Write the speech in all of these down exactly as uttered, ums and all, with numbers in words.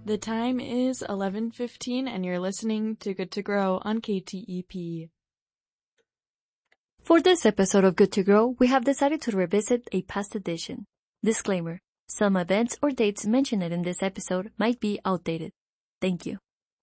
The time is eleven fifteen and you're listening to Good to Grow on K T E P. For this episode of Good to Grow, we have decided to revisit a past edition. Disclaimer: some events or dates mentioned in this episode might be outdated. Thank you.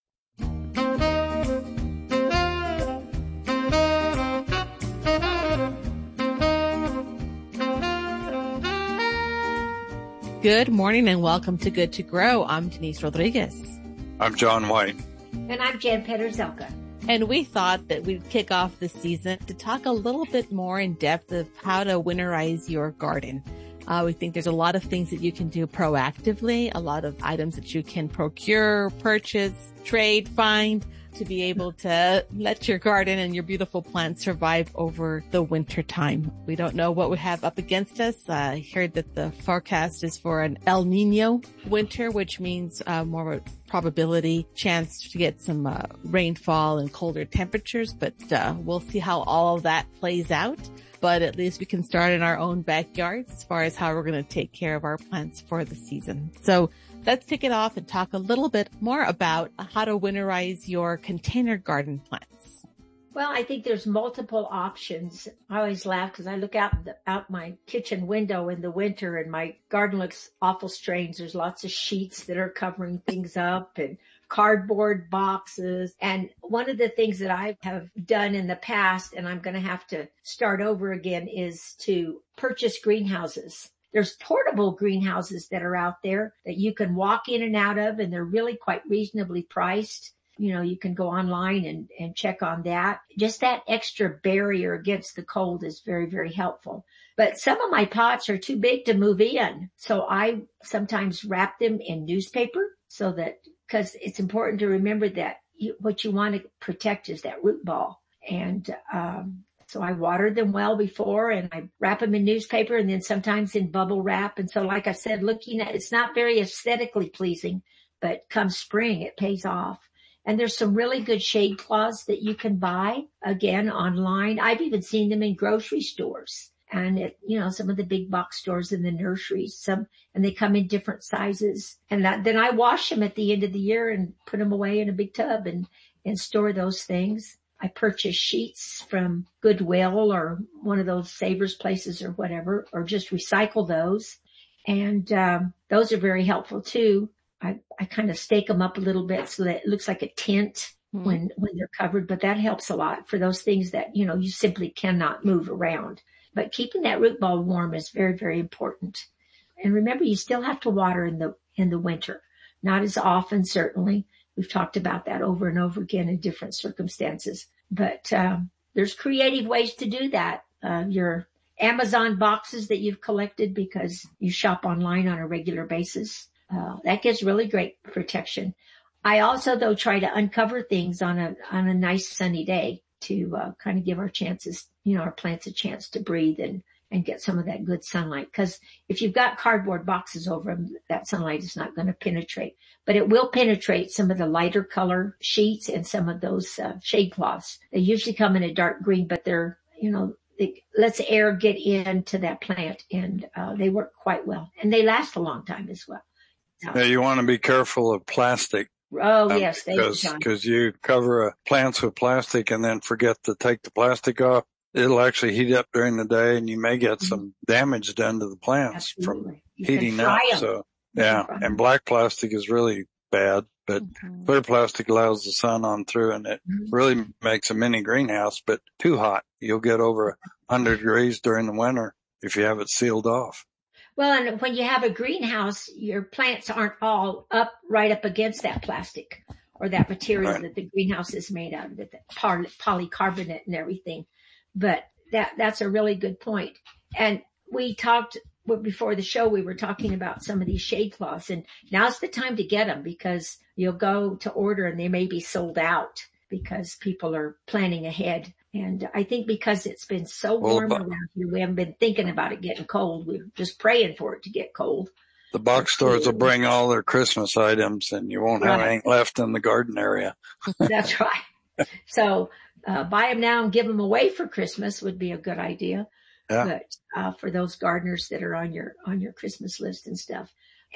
Good morning and welcome to Good to Grow. I'm Denise Rodriguez. I'm John White. And I'm Jen Petterzelka. And we thought that we'd kick off the season to talk a little bit more in depth of how to winterize your garden. Uh, we think there's a lot of things that you can do proactively, a lot of items that you can procure, purchase, trade, find to be able to let your garden and your beautiful plants survive over the winter time. We don't know what we have up against us. Uh, I heard that the forecast is for an El Nino winter, which means uh, more of a probability chance to get some uh, rainfall and colder temperatures, but uh, we'll see how all of that plays out. But at least we can start in our own backyard as far as how we're going to take care of our plants for the season. So let's kick it off and talk a little bit more about how to winterize your container garden plants. Well, I think there's multiple options. I always laugh because I look out the, out my kitchen window in the winter and my garden looks awful strange. There's lots of sheets that are covering things up and cardboard boxes. And one of the things that I have done in the past, and I'm going to have to start over again, is to purchase greenhouses. There's portable greenhouses that are out there that you can walk in and out of, and they're really quite reasonably priced. You know, you can go online and, and check on that. Just that extra barrier against the cold is very, very helpful. But some of my pots are too big to move in. So I sometimes wrap them in newspaper so that, because it's important to remember that you, what you want to protect is that root ball. And, um, So I watered them well before and I wrap them in newspaper and then sometimes in bubble wrap. And so like I said, looking at, it's not very aesthetically pleasing, but come spring, it pays off. And there's some really good shade cloths that you can buy, again, online. I've even seen them in grocery stores and at, you know, some of the big box stores in the nurseries, some, and they come in different sizes. And that, then I wash them at the end of the year and put them away in a big tub and, and store those things. I purchase sheets from Goodwill or one of those Savers places or whatever, or just recycle those. And um, those are very helpful too. I, I kind of stake them up a little bit so that it looks like a tent mm-hmm. when, when they're covered, but that helps a lot for those things that, you know, you simply cannot move around. But keeping that root ball warm is very, very important. And remember, you still have to water in the, in the winter. Not as often, certainly. We've talked about that over and over again in different circumstances. But um, there's creative ways to do that. Uh, your Amazon boxes that you've collected because you shop online on a regular basis, uh, that gives really great protection. I also, though, try to uncover things on a on a nice sunny day to uh, kind of give our chances, you know, our plants a chance to breathe and and get some of that good sunlight. Because if you've got cardboard boxes over them, that sunlight is not going to penetrate. But it will penetrate some of the lighter color sheets and some of those uh, shade cloths. They usually come in a dark green, but they're, you know, it lets air get into that plant, and uh, they work quite well. And they last a long time as well. So, yeah, you want to be careful of plastic. Oh, um, yes. Because because you cover uh, plants with plastic and then forget to take the plastic off. It'll actually heat up during the day and you may get mm-hmm. some damage done to the plants Absolutely. from you heating up. Them. So yeah, and black plastic is really bad, but mm-hmm. clear plastic allows the sun on through and it mm-hmm. really makes a mini greenhouse, but too hot. You'll get over one hundred degrees during the winter if you have it sealed off. Well, and when you have a greenhouse, your plants aren't all up right up against that plastic or that material right. that the greenhouse is made out of, the poly- polycarbonate and everything. But that, that's a really good point. And we talked before the show, we were talking about some of these shade cloths, and now's the time to get them because you'll go to order and they may be sold out because people are planning ahead. And I think because it's been so warm well, around here, we haven't been thinking about it getting cold. We're just praying for it to get cold. The box stores will bring all their Christmas items and you won't have right. anything left in the garden area. That's right. So uh, buy them now and give them away for Christmas would be a good idea. Yeah. But uh, for those gardeners that are on your on your Christmas list and stuff. And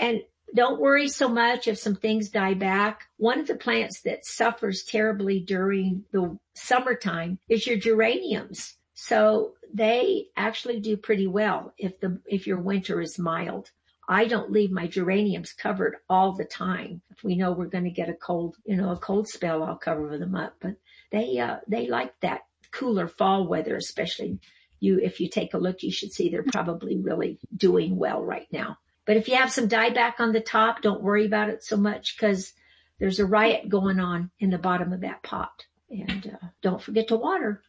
don't worry so much if some things die back. One of the plants that suffers terribly during the summertime is your geraniums. So they actually do pretty well if the if your winter is mild. I don't leave my geraniums covered all the time. If we know we're going to get a cold, you know, a cold spell, I'll cover them up. But they uh, they like that cooler fall weather, especially. You, if you take a look, you should see they're probably really doing well right now. But if you have some dieback on the top, don't worry about it so much because there's a riot going on in the bottom of that pot. And uh, don't forget to water.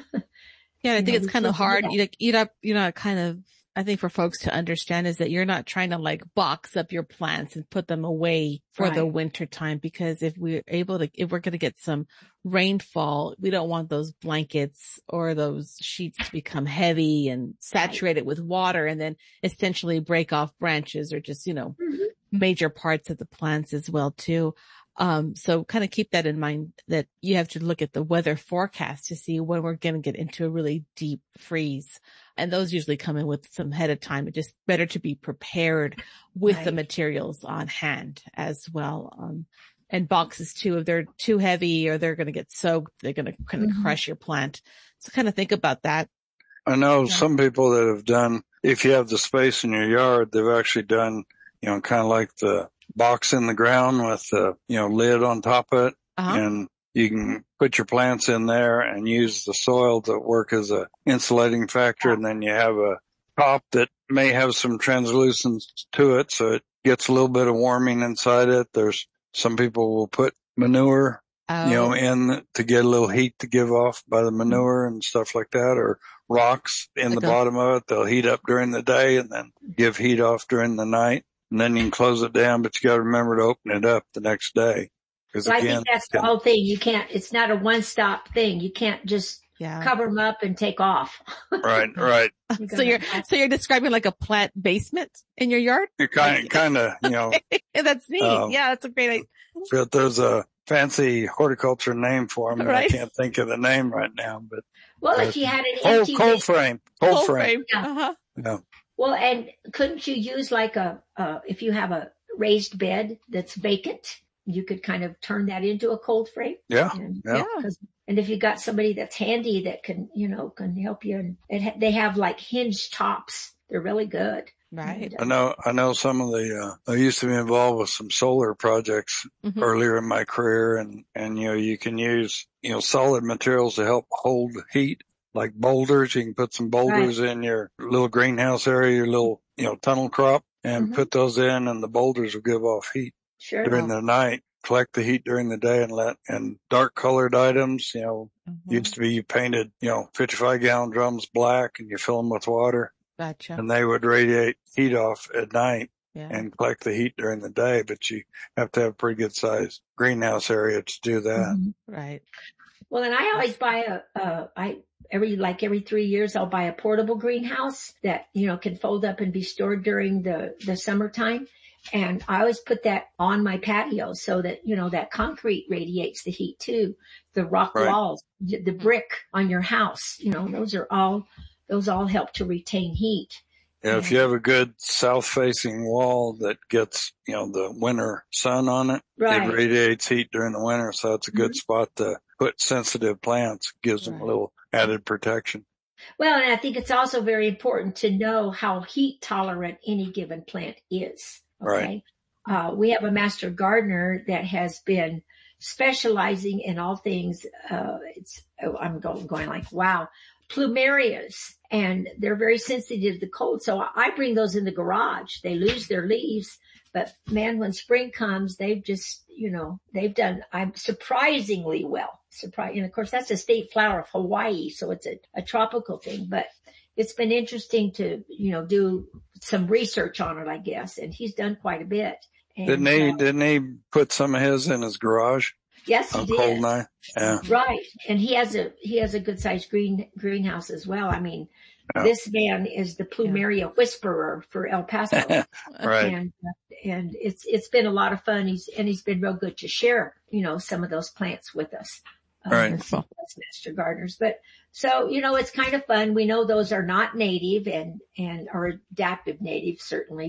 Yeah, I You think know, it's we kind of should do hard. that. You like, eat up, you know, kind of, I think for folks to understand is that you're not trying to like box up your plants and put them away for the Right. winter time, because if we're able to, if we're going to get some rainfall, we don't want those blankets or those sheets to become heavy and saturated with water and then essentially break off branches or just, you know, Mhm. major parts of the plants as well too. Um, so kind of keep that in mind that you have to look at the weather forecast to see when we're going to get into a really deep freeze. And those usually come in with some head of time. It's just better to be prepared with the Right. materials on hand as well. Um, and boxes too, if they're too heavy or they're going to get soaked, they're going to kind of Mhm. crush your plant. So kind of think about that. I know Yeah. some people that have done, if you have the space in your yard, they've actually done, you know, kind of like the box in the ground with the, you know, lid on top of it. Uh-huh. And you can put your plants in there and use the soil to work as a insulating factor. And then you have a top that may have some translucence to it. So it gets a little bit of warming inside it. There's some people will put manure, Oh, you know, in to get a little heat to give off by the manure and stuff like that, or rocks in Like the a- bottom of it. They'll heat up during the day and then give heat off during the night. And then you can close it down, but you got to remember to open it up the next day. Because So I again, think that's the whole thing. You can't, it's not a one-stop thing. You can't just yeah. cover them up and take off. right, right. You So gotta- you're, so you're describing like a plant basement in your yard? You're kind, kind of, you know, That's neat. Um, Yeah, that's a great idea. but there's a fancy horticulture name for them. And I Right. can't think of the name right now, but well, if you had an cold, empty, cold frame, cold, Cold frame. frame. Yeah. Uh-huh. Yeah. well, and couldn't you use like a, uh, if you have a raised bed that's vacant, you could kind of turn that into a cold frame. Yeah. And, Yeah. Yeah. 'cause- and if you got somebody that's handy that can, you know, can help you, and it ha- they have like hinge tops. They're really good. Right. And, I uh, know, I know some of the, uh, I used to be involved with some solar projects Mhm. earlier in my career, and, and, you know, you can use, you know, solid materials to help hold heat, like boulders. You can put some boulders in your little greenhouse area, your little, you know, tunnel crop, and Mhm. put those in, and the boulders will give off heat Sure. during the night, collect the heat during the day, and let, and dark colored items, you know, Mhm. used to be you painted, you know, fifty-five gallon drums black and you fill them with water, Gotcha. and they would radiate heat off at night Yeah. and collect the heat during the day. But you have to have a pretty good sized greenhouse area to do that. Mhm. Right. Well, and I always buy a, uh, I, every, like every three years, I'll buy a portable greenhouse that, you know, can fold up and be stored during the, the summertime. And I always put that on my patio so that, you know, that concrete radiates the heat too. The rock Right. walls, the the brick on your house, you know, those are all, those all help to retain heat. Yeah, if you have a good south facing wall that gets, you know, the winter sun on it, Right. it radiates heat during the winter. So it's a good Mhm. spot to put sensitive plants, gives them Right. a little added protection. Well, and I think it's also very important to know how heat tolerant any given plant is. Okay. Right. Uh, we have a master gardener that has been specializing in all things. Uh, it's, oh, I'm going, going like, wow, plumerias, and they're very sensitive to the cold. So I bring those in the garage. They lose their leaves, but man, when spring comes, they've just, you know, they've done, I'm surprisingly well. Surprise. And of course, that's a state flower of Hawaii. So it's a, a tropical thing, but it's been interesting to, you know, do some research on it, I guess. And he's done quite a bit. And, Didn't he, uh, didn't he put some of his in his garage yes, he on did. cold night? Yeah. Right. And he has a, he has a good sized green, greenhouse as well. I mean, Yeah. this man is the plumeria whisperer for El Paso. Right. And, and it's, it's been a lot of fun. He's, and he's been real good to share, you know, some of those plants with us. Um, Right. and some of us master gardeners. But so, you know, it's kind of fun. We know those are not native and, and are adaptive native certainly, but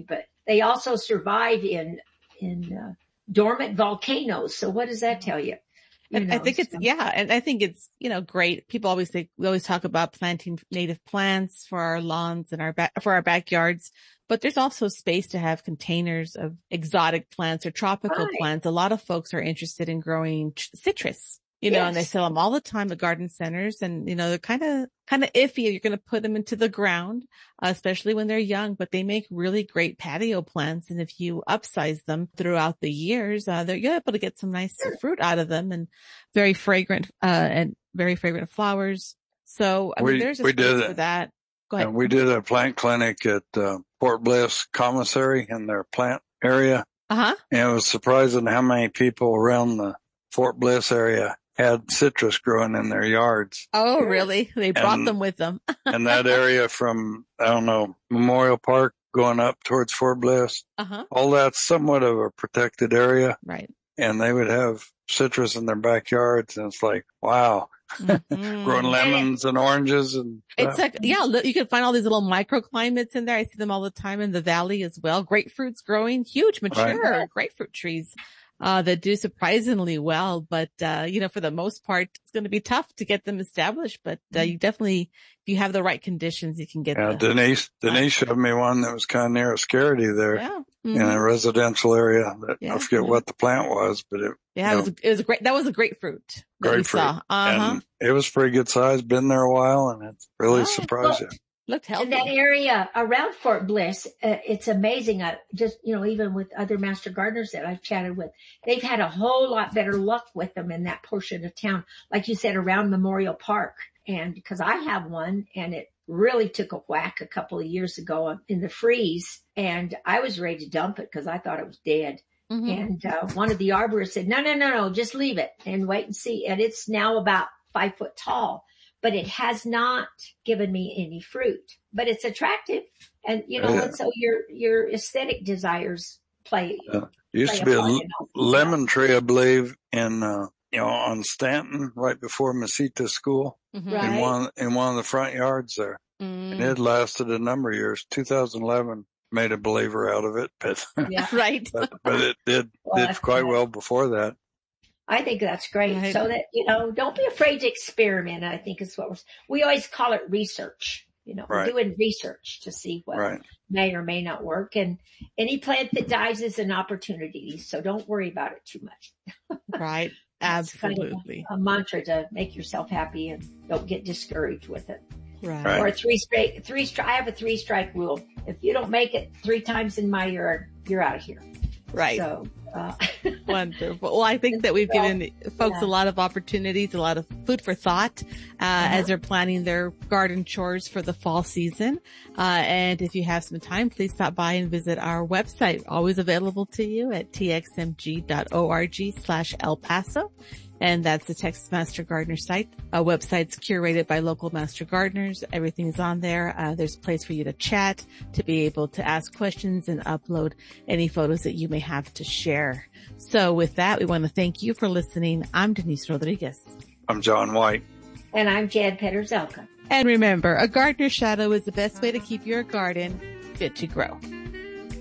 They also survive in, in, uh, dormant volcanoes. So what does that tell you? You And I know, think it's, so- yeah, and I think it's, you know, great. People always say, we always talk about planting native plants for our lawns and our back, for our backyards, but there's also space to have containers of exotic plants or tropical Right. plants. A lot of folks are interested in growing tr- citrus, you know, and they Yes. sell them all the time at garden centers, and, you know, they're kind of, kind of iffy if you're going to put them into the ground, uh, especially when they're young, but they make really great patio plants. And if you upsize them throughout the years, uh, they're, you're able to get some nice fruit out of them, and very fragrant, uh, and very fragrant flowers. So, I We- mean, there's a we space did for it. that. Go ahead. And we did a plant clinic at uh, Fort Bliss Commissary in their plant area. Uh huh. And it was surprising how many people around the Fort Bliss area had citrus growing in their yards. Oh, Sure. really? They brought And- them with them. And that area from, I don't know, Memorial Park going up towards Fort Bliss, Uh huh. all that's somewhat of a protected area. Right. And they would have citrus in their backyards. And it's like, wow, Mhm. growing lemons and oranges and It's stuff. like, yeah, look, you can find all these little microclimates in there. I see them all the time in the valley as well. Grapefruits growing, huge, mature Right. grapefruit trees, uh, that do surprisingly well. But, uh, you know, for the most part, it's going to be tough to get them established, but, uh, you definitely, if you have the right conditions, you can get Yeah, the, Denise, Denise showed me one that was kind of near Oscarity there yeah. in Mhm. a residential area. That, Yeah. I forget what the plant was, but it, Yeah, it was, it was a great, that was a grapefruit. that we Grapefruit. saw. Uh-huh. and it was pretty good size, been there a while, and it really Oh, surprised you. Looked in healthy. that area around Fort Bliss, uh, it's amazing. Uh, just, you know, even with other master gardeners that I've chatted with, they've had a whole lot better luck with them in that portion of town. Like you said, around Memorial Park. And because I have one, and it really took a whack a couple of years ago in the freeze, and I was ready to dump it because I thought it was dead. Mhm. And uh, one of the arborists said, no, no, no, no, just leave it and wait and see. And it's now about five foot tall, but it has not given me any fruit, but it's attractive. And, you know, Yeah. and so your, your aesthetic desires play, Yeah. Used play to be a part l- in all- lemon tree, I believe, in, uh, you know, on Stanton, right before Mesita School, Mhm. Right. in one, in one of the front yards there. Mm. And it lasted a number of years. two thousand eleven made a believer out of it, but, Yeah. Right. but, but it did, Well, did quite well before that. I think that's great. Right. So that, you know, don't be afraid to experiment. I think is what we're, we always call it research. You know, Right. we're doing research to see what Right. may or may not work. And any plant that dies is an opportunity. So don't worry about it too much. Right. That's kind of Absolutely. a mantra to make yourself happy and don't get discouraged with it. Right. Right. Or a three strike, three strike. I have a three strike rule. If you don't make it three times in my yard, you're out of here. Right. So, uh, Wonderful. Well, I think that we've given folks Yeah. a lot of opportunities, a lot of food for thought, uh, Uh-huh. as they're planning their garden chores for the fall season. Uh, and if you have some time, please stop by and visit our website, always available to you at t x m g dot org slash El Paso. And that's the Texas Master Gardener site. A website's curated by local master gardeners. Everything's on there. Uh, there's a place for you to chat, to be able to ask questions and upload any photos that you may have to share. So with that, we want to thank you for listening. I'm Denise Rodriguez. I'm John White. and I'm Jed Petterzelka. And remember, a gardener's shadow is the best way to keep your garden fit to grow.